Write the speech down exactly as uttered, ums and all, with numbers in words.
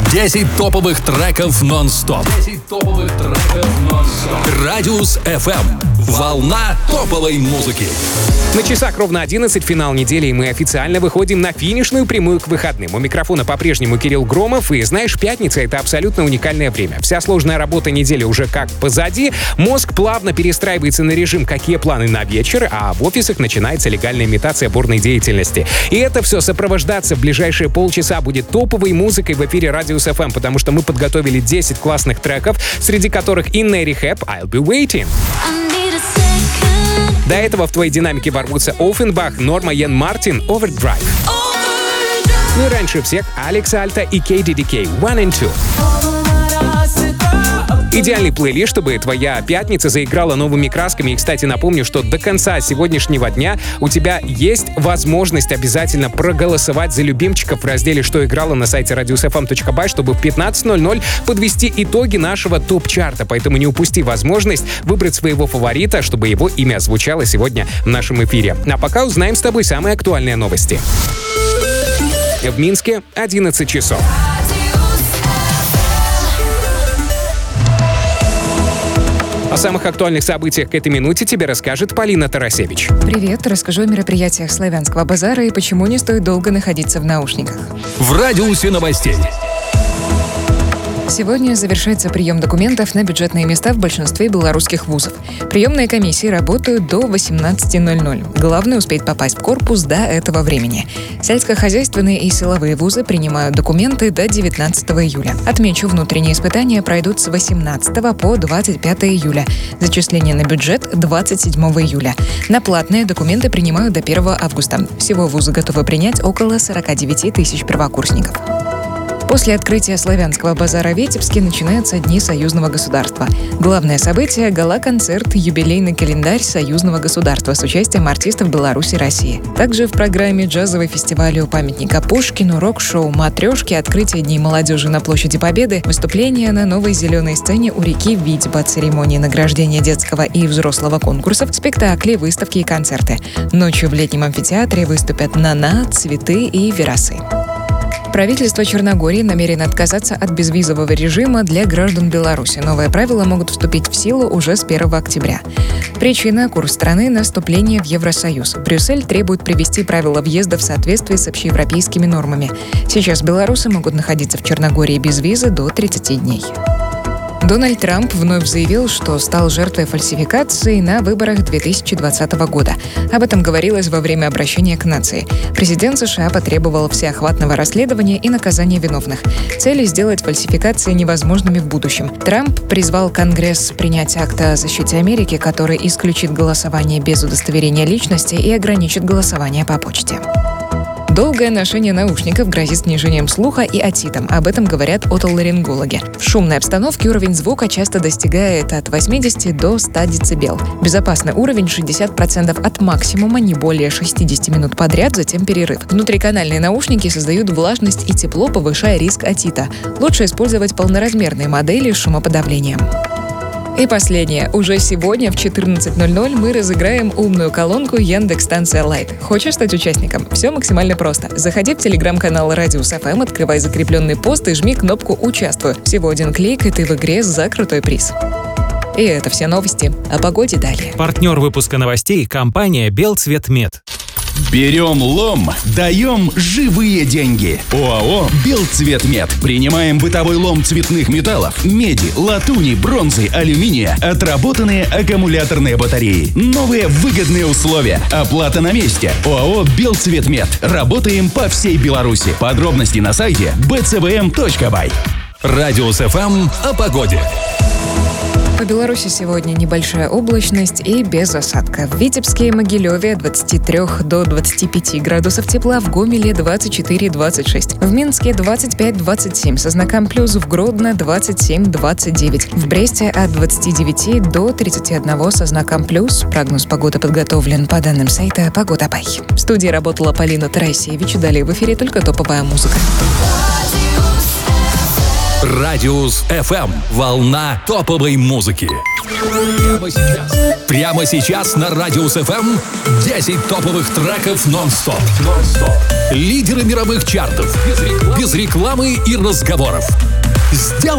десять топовых треков нон-стоп. десять топовых треков нон-стоп. Радиус эф эм. Волна топовой музыки. На часах ровно одиннадцать, финал недели, и мы официально выходим на финишную прямую к выходным. У микрофона по-прежнему Кирилл Громов, и знаешь, пятница — это абсолютно уникальное время. Вся сложная работа недели уже как позади, мозг плавно перестраивается на режим «какие планы на вечер», а в офисах начинается легальная имитация бурной деятельности. И это все сопровождаться в ближайшие полчаса будет топовой музыкой в эфире Радиус эф эм, потому что мы подготовили десять классных треков, среди которых Inna Rehab, I'll Be Waiting. До этого в твоей динамике ворвутся Оффенбах, Норма Йен Мартин, Overdrive. Ну и раньше всех Алекс Альта и кей ди ди кей, One and Two. Идеальный плейлист, чтобы твоя пятница заиграла новыми красками. И, кстати, напомню, что до конца сегодняшнего дня у тебя есть возможность обязательно проголосовать за любимчиков в разделе «Что играло» на сайте радиус эф эм точка бай, чтобы в пятнадцать ноль ноль подвести итоги нашего топ-чарта. Поэтому не упусти возможность выбрать своего фаворита, чтобы его имя звучало сегодня в нашем эфире. А пока узнаем с тобой самые актуальные новости. В Минске одиннадцать часов. О самых актуальных событиях к этой минуте тебе расскажет Полина Тарасевич. Привет, расскажу о мероприятиях Славянского базара и почему не стоит долго находиться в наушниках. В радиусе новостей. Сегодня завершается прием документов на бюджетные места в большинстве белорусских вузов. Приемные комиссии работают до восемнадцати ноль ноль. Главное — успеть попасть в корпус до этого времени. Сельскохозяйственные и силовые вузы принимают документы до девятнадцатого июля. Отмечу, внутренние испытания пройдут с восемнадцатого по двадцать пятое июля. Зачисление на бюджет — двадцать седьмого июля. На платные документы принимают до первого августа. Всего вузы готовы принять около сорок девять тысяч первокурсников. После открытия Славянского базара в Витебске начинаются Дни союзного государства. Главное событие — гала-концерт, юбилейный календарь союзного государства с участием артистов Беларуси и России. Также в программе джазовый фестиваль у памятника Пушкину, рок-шоу «Матрешки», открытие Дней молодежи на площади Победы, выступления на новой зеленой сцене у реки Витьба, церемонии награждения детского и взрослого конкурсов, спектакли, выставки и концерты. Ночью в летнем амфитеатре выступят «Нана», «Цветы» и «Верасы». Правительство Черногории намерено отказаться от безвизового режима для граждан Беларуси. Новые правила могут вступить в силу уже с первого октября. Причина — курс страны на вступление в Евросоюз. Брюссель требует привести правила въезда в соответствии с общеевропейскими нормами. Сейчас белорусы могут находиться в Черногории без визы до тридцати дней. Дональд Трамп вновь заявил, что стал жертвой фальсификации на выборах две тысячи двадцатого года. Об этом говорилось во время обращения к нации. Президент США потребовал всеохватного расследования и наказания виновных. Цель — сделать фальсификации невозможными в будущем. Трамп призвал Конгресс принять акт о защите Америки, который исключит голосование без удостоверения личности и ограничит голосование по почте. Долгое ношение наушников грозит снижением слуха и отитом. Об этом говорят отоларингологи. В шумной обстановке уровень звука часто достигает от восьмидесяти до ста децибел. Безопасный уровень — шестьдесят процентов от максимума, не более шестьдесят минут подряд, затем перерыв. Внутриканальные наушники создают влажность и тепло, повышая риск отита. Лучше использовать полноразмерные модели с шумоподавлением. И последнее. Уже сегодня в четырнадцать ноль ноль мы разыграем умную колонку Яндекс.Станция Лайт. Хочешь стать участником? Все максимально просто. Заходи в телеграм-канал Радиус эф эм, открывай закрепленный пост и жми кнопку «Участвую». Всего один клик, и ты в игре за крутой приз. И это все новости. О погоде далее. Партнер выпуска новостей — компания «Белцветмет». Берем лом, даем живые деньги. ОАО «Белцветмет». Принимаем бытовой лом цветных металлов, меди, латуни, бронзы, алюминия, отработанные аккумуляторные батареи. Новые выгодные условия. Оплата на месте. ОАО «Белцветмет». Работаем по всей Беларуси. Подробности на сайте бэ цэ вэ эм точка бай. Радиус эф эм о погоде. По Беларуси сегодня небольшая облачность и без осадка. В Витебске и Могилеве от двадцати трёх до двадцати пяти градусов тепла, в Гомеле двадцать четыре - двадцать шесть, в Минске двадцать пять - двадцать семь со знаком плюс, в Гродно двадцать семь - двадцать девять, в Бресте от двадцати девяти до тридцати одного со знаком плюс. Прогноз погоды подготовлен по данным сайта Погода.бай. В студии работала Полина Тарасевич. Далее в эфире только топовая музыка. Радиус эф эм. Волна топовой музыки. Прямо сейчас. Прямо сейчас на Радиус эф эм десять топовых треков нон-стоп. нон-стоп. Лидеры мировых чартов. Без рекламы, без рекламы и разговоров. Сделай